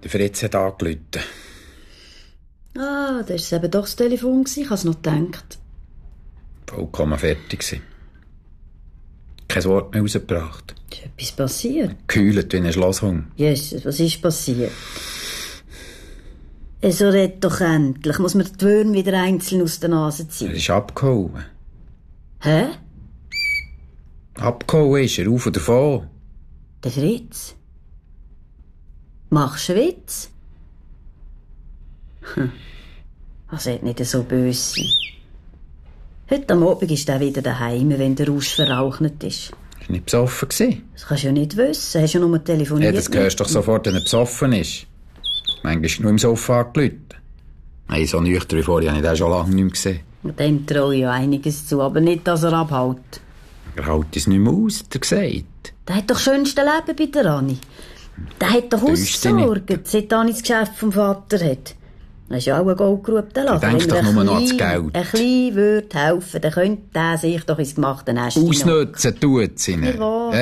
Der Fritz hat angerufen. Ah, da war es eben doch das Telefon. Ich habe es noch gedacht. Vollkommen fertig gewesen. Kein Wort mehr rausgebracht. Ist etwas passiert? Gekühlt wie ein Schlosshund. Jesus, was ist passiert? So red doch endlich. Muss man die Würmer wieder einzeln aus der Nase ziehen? Er ist abgehauen. Hä? Abgehauen ist er, auf und davon. Der Fritz? Machst du einen Witz? Also, er nicht so böse sein. Heute am Abend ist er wieder daheim, wenn der Rausch verrauchnet ist. Er war nicht besoffen gewesen. Das kannst du ja nicht wissen. Hast du ja nur telefoniert. Ja, das hörst du doch sofort, wenn er besoffen ist. Manchmal ist er nur im Sofa angerufen. Hey, so nüchtern wie vorher habe ich den schon lange nicht mehr gesehen. Und dem traue ich ja einiges zu, aber nicht, dass er abhaut. Er hält es nicht mehr aus, hat er gesagt. Der hat doch das schönste Leben bei der Anni. Der hat doch ausgesorgt, seit Anni das Geschäft vom Vater hat. Das ist ja auch ein Goldgerubter Laden. Der denkt doch nur noch ans Geld. Ein bisschen würde helfen, dann könnte der sich doch ins gemachte Nest ausnutzen tut sie nicht.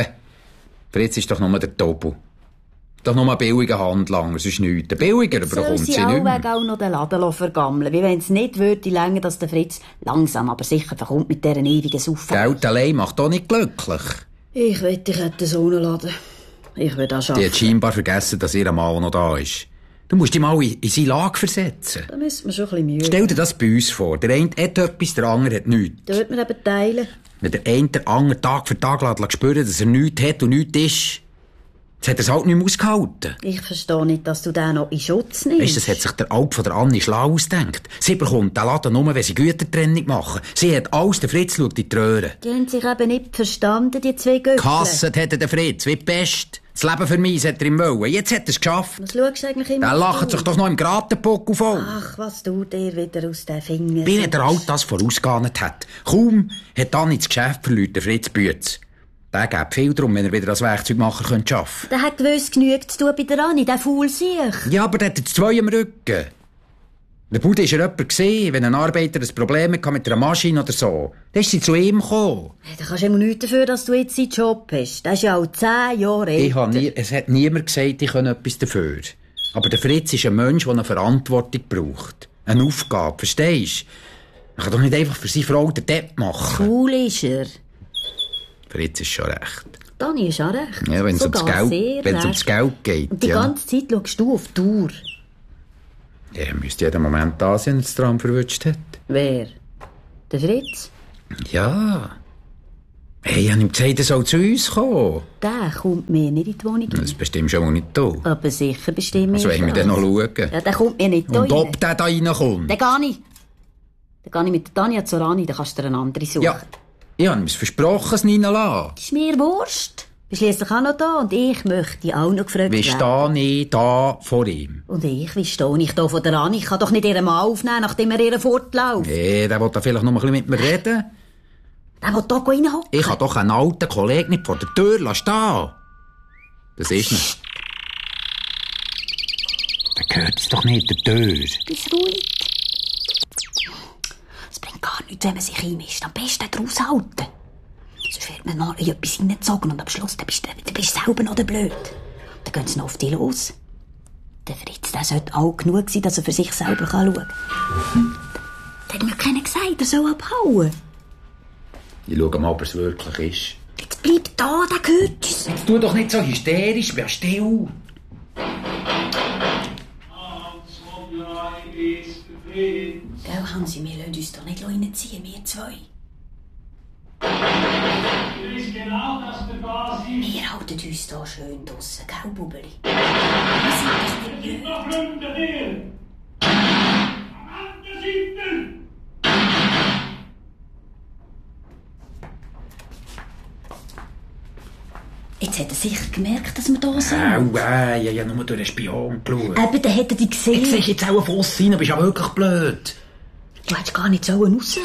Fritz ist doch nur der Tobu. Doch nur ein billiger Handlanger, sonst nichts. Der billiger überkommt sie nicht mehr. Soll sie auch noch den Laden vergammeln, wie wenn es nicht würde länger, dass der Fritz langsam, aber sicher verkommt mit dieser ewigen Saufen. Geld allein macht doch nicht glücklich. Ich wette, ich hätte so einen Laden. Ich würde das schaffen. Die hat scheinbar vergessen, dass ihr Mann noch da ist. Du musst dich mal in seine Lage versetzen. Da müssen wir schon ein bisschen Mühe. Stell dir das bei uns vor. Der eine hat etwas, der andere hat nichts. Da wird man eben teilen. Wenn der eine den anderen Tag für Tag spüren, dass er nichts hat und nichts ist, jetzt hat er es halt nicht mehr ausgehalten. Ich verstehe nicht, dass du den noch in Schutz nimmst. Weißt du, das hat sich der Alp von der Anni schlau ausgedacht. Sie bekommt den Laden nur, wenn sie Gütertrennung machen. Sie hat alles, der Fritz schaut in die Röhre. Die haben sich eben nicht verstanden, die zwei Göppel. Gehasst hat der Fritz, wie die Pest. Das Leben für mich hat er ihm wollen. Jetzt hat er es geschafft. Was schaust du eigentlich immer? Der lacht sich doch noch im Gratenpuckel voll. Ach, was tut dir wieder aus den Fingern? Wie der Alt das vorausgeahnt hat. Kaum hat Anni das Geschäft verloren, der Fritz Bütz. Der gibt viel darum, wenn er wieder als Werkzeugmacher arbeiten könnte. Der hat gewusst, genügend zu tun bei der Anni, der Faul sich. Ja, aber der hat jetzt zwei am Rücken. In der Bude war jemand gesehen, wenn ein Arbeiter ein Problem hatte mit einer Maschine oder so. Dann ist sie zu ihm gekommen. Hey, da kannst du immer nichts dafür, dass du jetzt deinen Job hast. Das ist ja auch 10 Jahre älter. Es hat niemand gesagt, ich kann etwas dafür. Aber der Fritz ist ein Mensch, der eine Verantwortung braucht. Eine Aufgabe, verstehst du? Man kann doch nicht einfach für seine Frau den Depp machen. Cool ist er. Fritz ist schon recht. Dani ist auch recht. Ja, wenn es ums Geld geht. Und die ganze Zeit schaust du auf die Uhr. Ja, er müsste jeden Moment da sein, wenn er das Tram verwünscht hat. Wer? Der Fritz? Ja. Hey, ich habe ihm gesagt, er soll zu uns kommen. Der kommt mir nicht in die Wohnung. Das bestimmt schon nicht da. Aber sicher bestimmt also, wenn wir dann noch schauen. Ja, der kommt mir nicht da. Und ob der da reinkommt? Der gar nicht. Der gar nicht mit der Tanja zur Rani, dann kannst du dir eine andere suchen. Ja, ich habe ihm versprochen, es reinzulassen. Das ist mir Wurst. Du bist schliesslich auch noch da und ich möchte auch noch gefragt werden. Wie stehe ich da vor ihm? Und wie stehe ich da vor der Rani? Ich kann doch nicht ihren Mann aufnehmen, nachdem er ihren fortläuft. Nee, der will da vielleicht noch ein bisschen mit mir reden. Der will da reinhocken. Ich kann doch einen alten Kollegen nicht vor der Tür stehen. Das ist nicht. Der gehört es doch nicht, der Tür. Bist ruhig. Es bringt gar nichts, wenn man sich einmischt. Am besten draus halten. Sonst wird man noch in etwas hineingezogen und am Schluss dann bist du selber noch der Blöd. Dann gehen sie noch auf dich los. Der Fritz, der sollte alt genug sein, dass er für sich selber schauen kann. Der hat mir keiner gesagt, er soll abhauen. Ich schaue mal, ob es wirklich ist. Jetzt bleib da, der gehört uns. Jetzt tu doch nicht so hysterisch, wer still. Gell, Hansi, wir lassen uns doch nicht reinziehen, wir zwei. Wir halten uns hier schön draussen, gell, Bubeli? Wir sind doch nicht blöd. Jetzt hat er sicher gemerkt, dass wir da sind. Ich habe nur durch den Spion geschaut. Eben, dann hat er dich gesehen. Ich sehe jetzt auch einen Fuss rein, bist ja wirklich blöd. Du hättest gar nicht raus.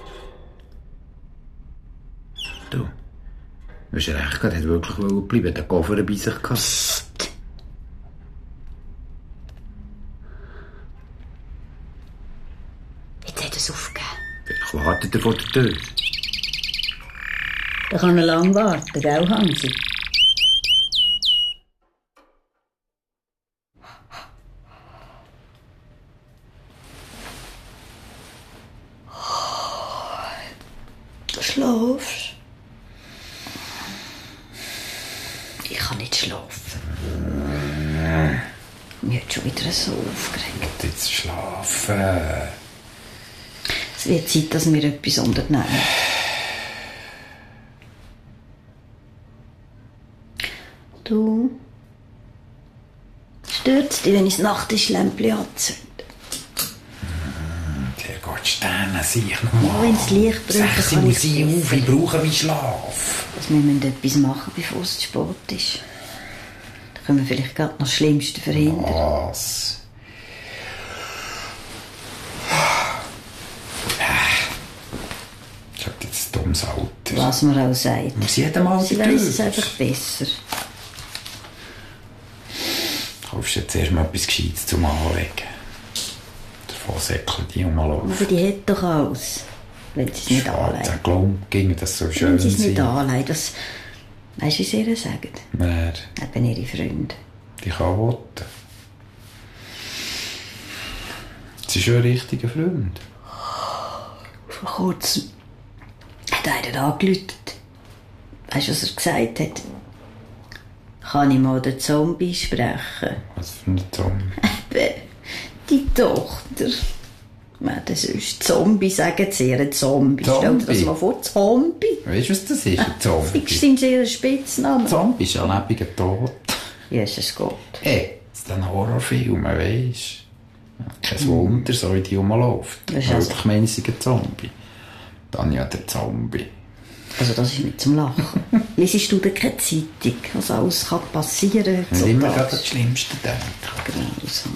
Du hast recht gehabt, er hat wirklich bleiben, der Koffer bei sich gehabt. Psst. Jetzt hat er es aufgegeben. Vielleicht wartet er vor der Tür. Da kann er lang warten, gell, Hansi? schlafst. Ich kann nicht schlafen. Mich hat schon wieder so aufgeregt. Jetzt schlafen. Es wird Zeit, dass wir etwas unternehmen. Du... Stört es dich, wenn ich das Nachttischlämpchen anzünde? Der Gott, Sterne, sieh ich nochmal. Ja, wenn das Licht brennt, 6 kann Uhr ich sie es auf, ich brauche meinen Schlaf. Also wir müssen etwas machen, bevor es zu spät ist. Da können wir vielleicht gerade noch das Schlimmste verhindern. Was? Ich hab jetzt ein dummes Alter. Was man auch sagt. Muss jeder mal Sie die weiss es Tür. einfach besser. Kaufst du jetzt erst mal etwas Gescheites zum Anlegen. Davon säckelt die rumlaufen. Aber die hat doch alles. Wenn sie es nicht anlegt. Schwarz, Glump, ging das so schön Wenn sie es nicht sein. anlegt. Weißt du, wie sie ihr sagen? Wer? Eben ihre Freunde. Die kann woten. Sie ist schon ein richtiger Freund. Vor kurzem hat einer angerufen. Weißt du, was er gesagt hat? Kann ich mal den Zombie sprechen? Was für ein Zombie? Eben, die Tochter. Das ist Zombie, sagen sie ihr. Zombie. Stell dir das mal vor, Zombie. Weißt du, was das ist? Ein Zombie. Fix sind sie ihr Spitzname. Zombie ist ein lebendiger Tod. Jesus Gott. Hey, das ist ein Horrorfilm, weisst du? Kein Wunder, so wie die rumläuft. Das ist also- Ich meine, sie ist ein Zombie. Dann ja der Zombie. Also das ist nicht zum Lachen. Liesest du denn keine Zeitung, was alles kann passieren Ich immer gerade heutzutage? das Schlimmste denken. Grausam.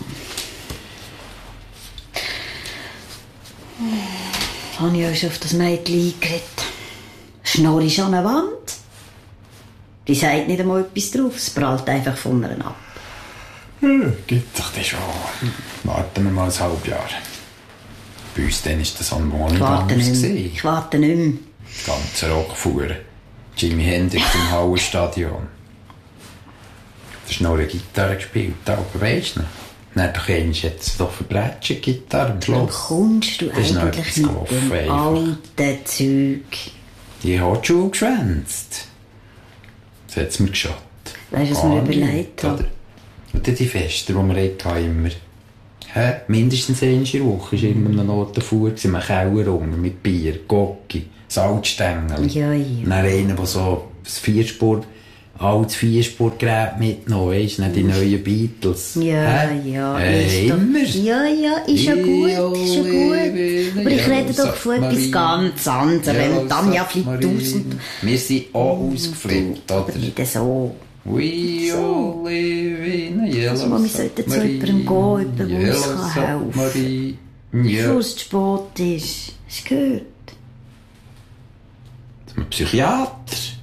Habe ich euch schon auf das Mädchen eingeredet? Schnorr ist an der Wand. Die sagt nicht einmal etwas drauf, es prallt einfach von ihr ab. Gibt doch das schon. Warten wir mal ein halbes Jahr. Bei uns dann ist das an Morgen Ich warte anders nicht mehr. gewesen. Ich warte nicht mehr. Das ganze Rockfuhr. Jimi Hendrix im Hallenstadion. Da ist noch eine Gitarre gespielt, aber weisst du noch? Dann doch einmal hat es doch verblätscht, Gitarre am Dann Schluss. kommst du Das ist noch eigentlich etwas mit gelaufen, dem einfach. alten Zeug. Die hat die Schule geschwänzt. Das hat es mir geschaut. Weißt du, was mir überlegt habe? Und dann die Feste, die wir hatten, immer. Mindestens einmal in der Woche war immer noch Notenfuhr, im Keller unten, mit Bier, Gocki, Salzstängel. Ja, ja. Dann einer, der so ein altes Vierspurgerät mitgenommen, weisst du, nicht die neuen Beatles. Ja, ja. Ist doch- Immer. Ja, ja, ist ja gut, ist ja gut. Aber ich rede doch von etwas ganz anderem. Und dann ja vielleicht tausend. Wir sind auch ausgeflippt, Aber oder? nicht so. We all live in a yellow Also, wir sollten zu jemandem gehen, jemand, der uns kann helfen kann. Ja. Bevor es zu spät ist. Hast du gehört? Zum Psychiater.